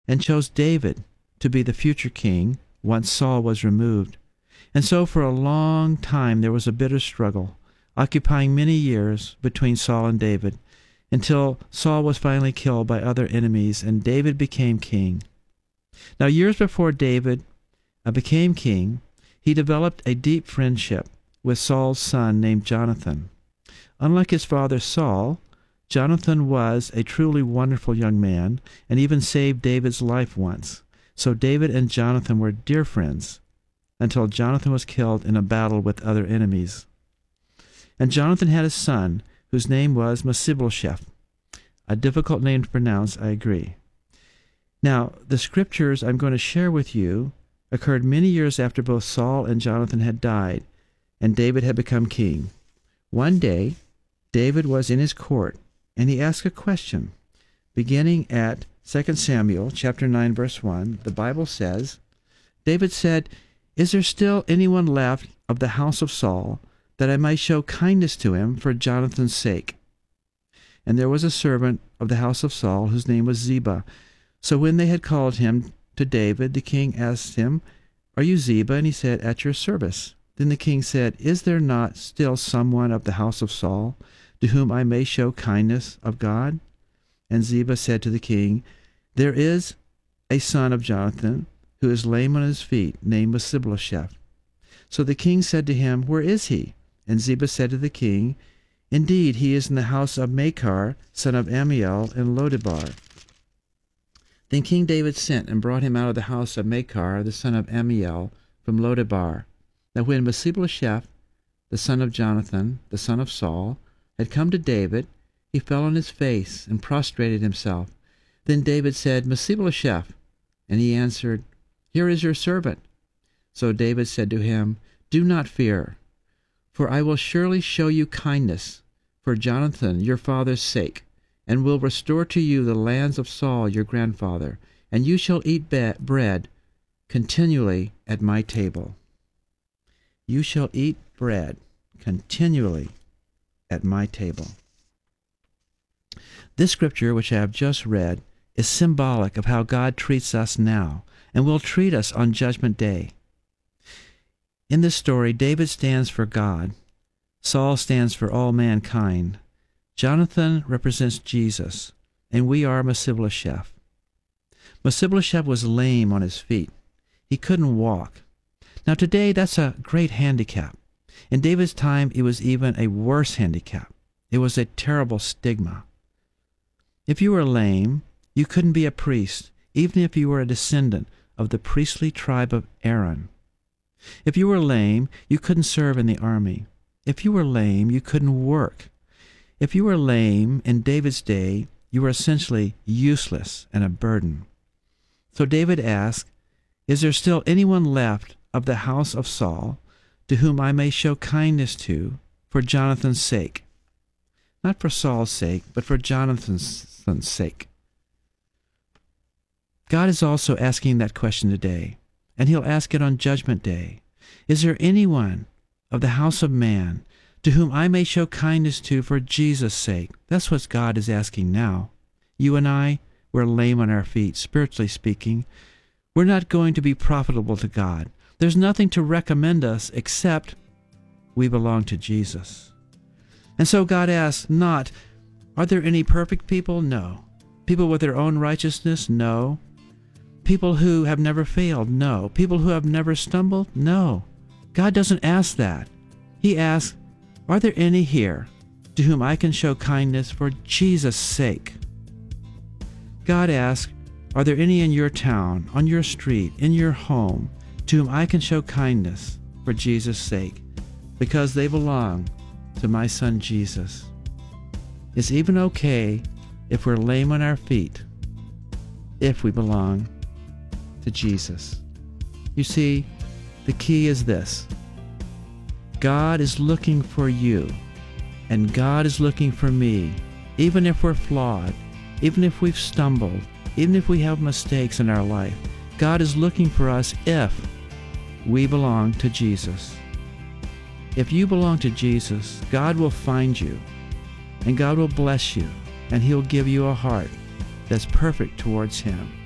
and chose David to be the future king once Saul was removed. And so for a long time there was a bitter struggle, occupying many years between Saul and David, until Saul was finally killed by other enemies and David became king. Now, years before David became king, he developed a deep friendship with Saul's son named Jonathan. Unlike his father Saul, Jonathan was a truly wonderful young man and even saved David's life once. So David and Jonathan were dear friends until Jonathan was killed in a battle with other enemies. And Jonathan had a son whose name was Mephibosheth. A difficult name to pronounce, I agree. Now, the scriptures I'm going to share with you occurred many years after both Saul and Jonathan had died, and David had become king. One day, David was in his court, and he asked a question. Beginning at 2 Samuel chapter 9, verse 1, the Bible says, David said, "Is there still anyone left of the house of Saul, that I might show kindness to him for Jonathan's sake?" And there was a servant of the house of Saul, whose name was Ziba. So when they had called him to David, the king asked him, "Are you Ziba?" And he said, "At your service." Then the king said, "Is there not still someone of the house of Saul, to whom I may show kindness of God?" And Ziba said to the king, "There is a son of Jonathan, who is lame on his feet, named Mephibosheth." So the king said to him, "Where is he?" And Ziba said to the king, "Indeed, he is in the house of Machir, son of Ammiel, in Lodebar." Then King David sent and brought him out of the house of Machir, the son of Ammiel, from Lodebar. Now when Mephibosheth, the son of Jonathan, the son of Saul, had come to David, he fell on his face and prostrated himself. Then David said, "Mephibosheth," and he answered, "Here is your servant." So David said to him, "Do not fear, for I will surely show you kindness for Jonathan your father's sake, and will restore to you the lands of Saul your grandfather, and you shall eat bread continually at my table." You shall eat bread continually at my table. This scripture, which I have just read, is symbolic of how God treats us now and will treat us on Judgment Day. In this story, David stands for God. Saul stands for all mankind. Jonathan represents Jesus, and we are Mephibosheth. Mephibosheth was lame on his feet. He couldn't walk. Now today, that's a great handicap. In David's time, it was even a worse handicap. It was a terrible stigma. If you were lame, you couldn't be a priest, even if you were a descendant of the priestly tribe of Aaron. If you were lame, you couldn't serve in the army. If you were lame, you couldn't work. If you were lame in David's day, you were essentially useless and a burden. So David asked, "Is there still anyone left of the house of Saul, to whom I may show kindness to, for Jonathan's sake?" Not for Saul's sake, but for Jonathan's sake. God is also asking that question today, and he'll ask it on Judgment Day. Is there anyone of the house of man to whom I may show kindness to for Jesus' sake? That's what God is asking now. You and I, we're lame on our feet, spiritually speaking. We're not going to be profitable to God. There's nothing to recommend us except we belong to Jesus. And so God asks not, are there any perfect people? No. People with their own righteousness? No. People who have never failed? No. People who have never stumbled? No. God doesn't ask that. He asks, are there any here to whom I can show kindness for Jesus' sake? God asks, are there any in your town, on your street, in your home, to whom I can show kindness for Jesus' sake, because they belong to my son Jesus? It's even okay if we're lame on our feet, if we belong to Jesus. You see, the key is this. God is looking for you, and God is looking for me, even if we're flawed, even if we've stumbled, even if we have mistakes in our life. God is looking for us if we belong to Jesus. If you belong to Jesus, God will find you, and God will bless you, and He'll give you a heart that's perfect towards Him.